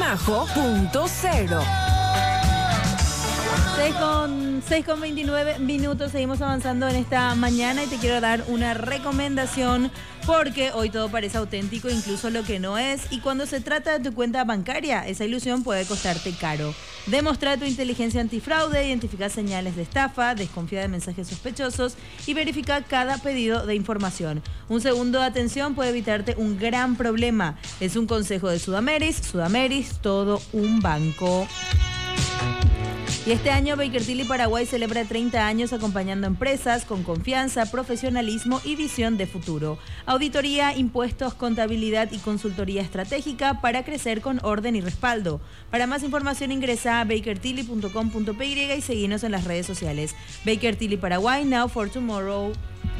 6 con 29 minutos, seguimos avanzando en esta mañana y te quiero dar una recomendación porque hoy todo parece auténtico, incluso lo que no es, y cuando se trata de tu cuenta bancaria, esa ilusión puede costarte caro. Demostra tu inteligencia antifraude, identifica señales de estafa, desconfía de mensajes sospechosos y verifica cada pedido de información. Un segundo de atención puede evitarte un gran problema. Es un consejo de Sudameris, todo un banco. Y este año Baker Tilly Paraguay celebra 30 años acompañando empresas con confianza, profesionalismo y visión de futuro. Auditoría, impuestos, contabilidad y consultoría estratégica para crecer con orden y respaldo. Para más información ingresa a bakertilly.com.py y seguinos en las redes sociales. Baker Tilly Paraguay, now for tomorrow.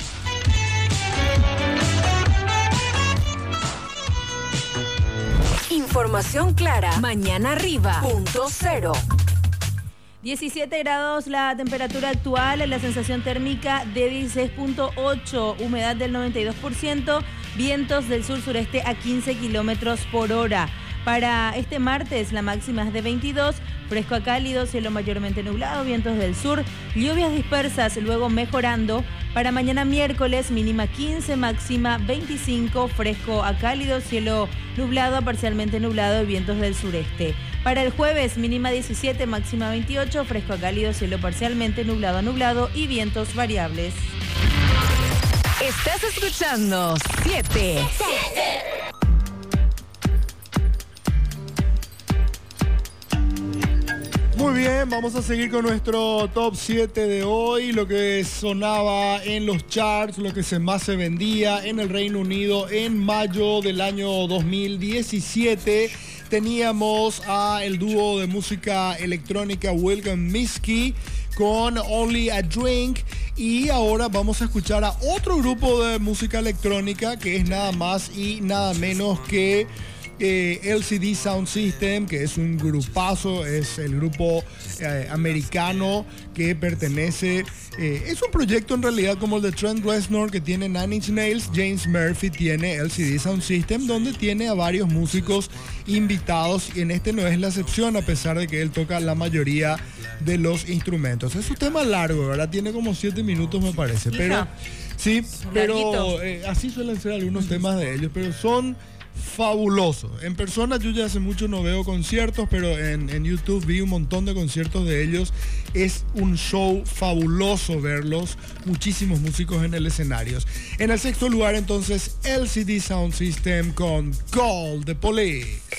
Información clara. Mañana arriba. .0. 17 grados la temperatura actual, la sensación térmica de 16.8, humedad del 92%, vientos del sur-sureste a 15 kilómetros por hora. Para este martes la máxima es de 22, fresco a cálido, cielo mayormente nublado, vientos del sur, lluvias dispersas, luego mejorando. Para mañana miércoles mínima 15, máxima 25, fresco a cálido, cielo nublado a parcialmente nublado y vientos del sureste. Para el jueves mínima 17, máxima 28, fresco a cálido, cielo parcialmente nublado a nublado y vientos variables. Estás escuchando 7. Muy bien, vamos a seguir con nuestro top 7 de hoy. Lo que sonaba en los charts, lo que más se vendía en el Reino Unido en mayo del año 2017. Teníamos a el dúo de música electrónica Welcome Miski con Only a Drink. Y ahora vamos a escuchar a otro grupo de música electrónica que es nada más y nada menos que LCD Sound System, que es un grupazo, es el grupo americano que pertenece, es un proyecto en realidad como el de Trent Reznor que tiene Nine Inch Nails. James Murphy tiene LCD Sound System, donde tiene a varios músicos invitados, y en este no es la excepción, a pesar de que él toca la mayoría de los instrumentos. Es un tema largo, ¿verdad? Tiene como 7 minutos me parece, pero sí, pero así suelen ser algunos temas de ellos, pero son fabuloso. En persona yo ya hace mucho no veo conciertos, pero en YouTube vi un montón de conciertos de ellos. Es un show fabuloso verlos, muchísimos músicos en el escenario. En el sexto lugar entonces LCD Sound System con Call the Police.